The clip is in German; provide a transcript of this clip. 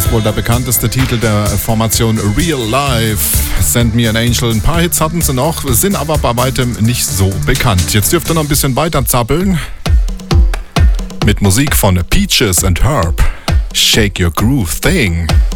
ist wohl der bekannteste Titel der Formation Real Life. Send Me an Angel. Ein paar Hits hatten sie noch, sind aber bei weitem nicht so bekannt. Jetzt dürft ihr noch ein bisschen weiter zappeln. Mit Musik von Peaches and Herb. Shake Your Groove Thing.